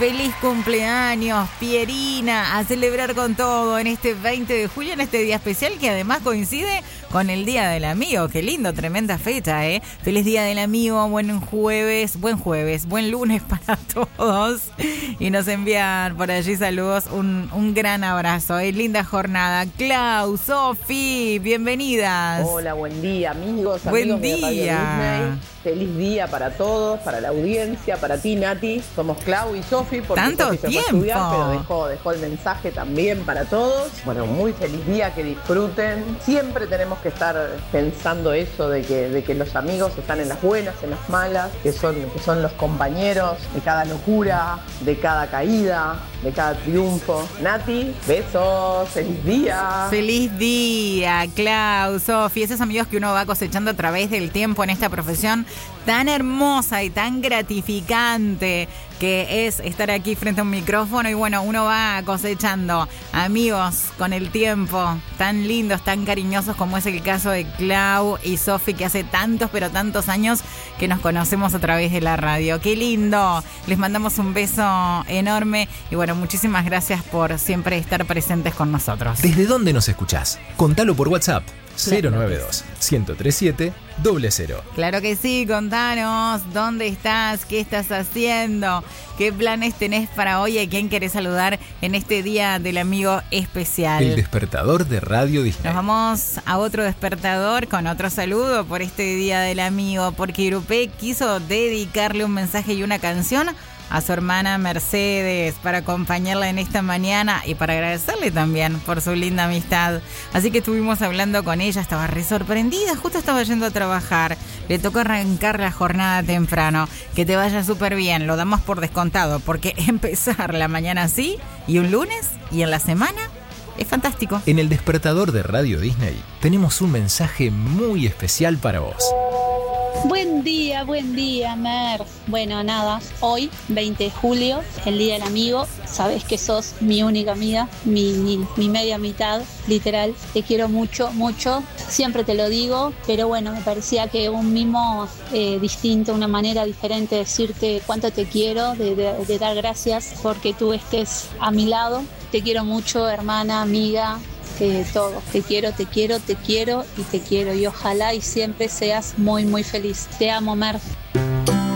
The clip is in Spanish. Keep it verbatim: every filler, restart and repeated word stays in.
Feliz cumpleaños, Pierina, a celebrar con todo en este veinte de julio, en este día especial que además coincide con el Día del Amigo. Qué lindo, tremenda fecha, ¿eh? Feliz Día del Amigo, buen jueves, buen jueves, buen lunes para todos. Y nos envían por allí saludos, un, un gran abrazo, ¿eh? Linda jornada. Clau, Sofi, bienvenidas. Hola, buen día, amigos, buen amigos día. de Radio Disney. Feliz día para todos, para la audiencia, para ti, Nati. Somos Clau y Sofi, porque ¿Tanto Sofi se fue a tiempo? estudiar, pero dejó, dejó el mensaje también para todos. Bueno, muy feliz día, que disfruten. Siempre tenemos que estar pensando eso de que, de que los amigos están en las buenas, en las malas, que son, que son los compañeros de cada locura, de cada caída, de cada triunfo. Nati, besos, feliz día. Feliz día, Clau, Sofi, esos amigos que uno va cosechando a través del tiempo en esta profesión tan hermosa y tan gratificante que es estar aquí frente a un micrófono. Y bueno, uno va cosechando amigos con el tiempo tan lindos, tan cariñosos, como es el caso de Clau y Sofi, que hace tantos pero tantos años que nos conocemos a través de la radio. ¡Qué lindo! Les mandamos un beso enorme y bueno, muchísimas gracias por siempre estar presentes con nosotros. ¿Desde dónde nos escuchás? Contalo por WhatsApp. cero nueve dos, uno cero tres siete, cero cero. Claro que sí, contanos dónde estás, qué estás haciendo, qué planes tenés para hoy, a quién querés saludar en este Día del Amigo especial. El despertador de Radio Disney. Nos vamos a otro despertador con otro saludo por este Día del Amigo, porque Irupé quiso dedicarle un mensaje y una canción a su hermana Mercedes para acompañarla en esta mañana y para agradecerle también por su linda amistad. Así que estuvimos hablando con ella, estaba re sorprendida, justo estaba yendo a trabajar, le tocó arrancar la jornada temprano. Que te vaya súper bien, lo damos por descontado, porque empezar la mañana así y un lunes y en la semana es fantástico. En el despertador de Radio Disney tenemos un mensaje muy especial para vos. Buen día, buen día, Mer. Bueno, nada, hoy, veinte de julio, el Día del Amigo. Sabes que sos mi única amiga, mi, mi, mi media mitad, literal. Te quiero mucho, mucho. Siempre te lo digo, pero bueno, me parecía que un mimo eh, distinto, una manera diferente de decirte cuánto te quiero, de, de, de dar gracias porque tú estés a mi lado. Te quiero mucho, hermana, amiga. Eh, todo, te quiero, te quiero, te quiero y te quiero y ojalá y siempre seas muy muy feliz. Te amo, Mer.